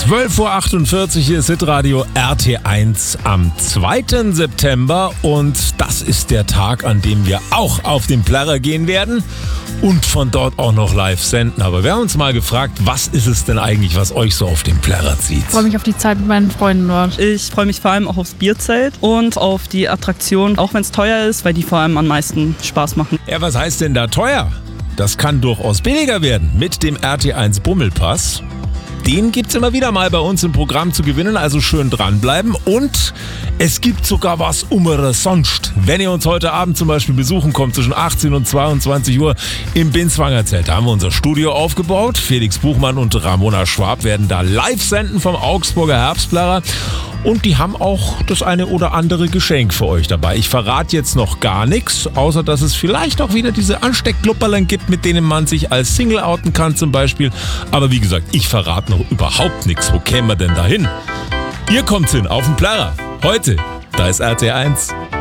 12.48 Uhr, hier ist Hitradio RT1 am 2. September und das ist der Tag, an dem wir auch auf den Plärrer gehen werden und von dort auch noch live senden. Aber wir haben uns mal gefragt, was ist es denn eigentlich, was euch so auf den Plärrer zieht? Ich freue mich auf die Zeit mit meinen Freunden dort. Ich freue mich vor allem auch aufs Bierzelt und auf die Attraktion, auch wenn es teuer ist, weil die vor allem am meisten Spaß machen. Ja, was heißt denn da teuer? Das kann durchaus billiger werden mit dem RT1 Bummelpass. Den gibt's immer wieder mal bei uns im Programm zu gewinnen, also schön dranbleiben. Und es gibt sogar was umsonst. Wenn ihr uns heute Abend zum Beispiel besuchen kommt, zwischen 18 und 22 Uhr im Binswanger Zelt. Da haben wir unser Studio aufgebaut. Felix Buchmann und Ramona Schwab werden da live senden vom Augsburger Herbstplärrer. Und die haben auch das eine oder andere Geschenk für euch dabei. Ich verrate jetzt noch gar nichts, außer dass es vielleicht auch wieder diese Ansteckklupperln gibt, mit denen man sich als Single outen kann zum Beispiel. Aber wie gesagt, ich verrate noch überhaupt nichts. Wo kämen wir denn da hin? Ihr kommt hin auf den Plärrer. Heute, da ist RT1.